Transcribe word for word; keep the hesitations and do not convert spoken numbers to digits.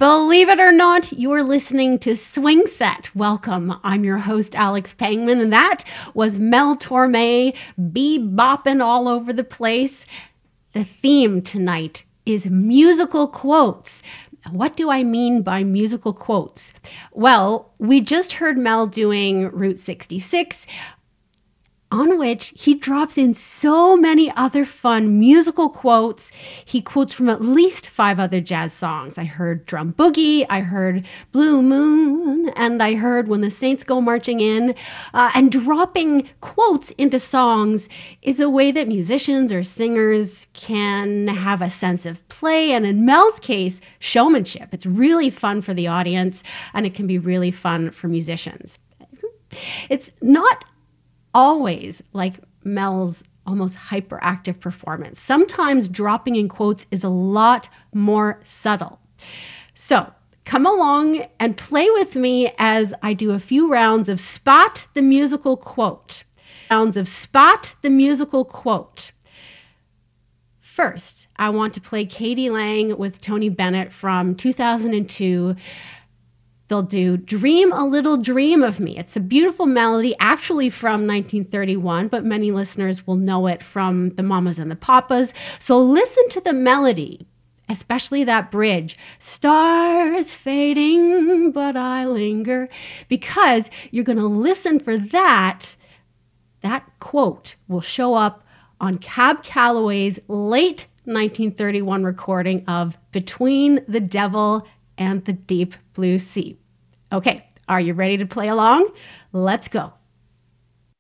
Believe it or not, you're listening to Swing Set. Welcome. I'm your host, Alex Pangman, and that was Mel Torme bebopping all over the place. The theme tonight is musical quotes. What do I mean by musical quotes? Well, we just heard Mel doing Route sixty-six, on which he drops in so many other fun musical quotes. He quotes from at least five other jazz songs. I heard Drum Boogie, I heard Blue Moon, and I heard When the Saints Go Marching In. Uh, and dropping quotes into songs is a way that musicians or singers can have a sense of play, and in Mel's case, showmanship. It's really fun for the audience, and it can be really fun for musicians. It's not always like Mel's almost hyperactive performance. Sometimes dropping in quotes is a lot more subtle. So come along and play with me as I do a few rounds of Spot the Musical Quote. Rounds of Spot the Musical Quote. First, I want to play Katie Lang with Tony Bennett from two thousand two. They'll do Dream a Little Dream of Me. It's a beautiful melody, actually from nineteen thirty-one, but many listeners will know it from the Mamas and the Papas. So listen to the melody, especially that bridge. Stars fading, but I linger, because you're going to listen for that. That quote will show up on Cab Calloway's late nineteen thirty-one recording of Between the Devil and the Deep Blue Sea. Okay, are you ready to play along? Let's go.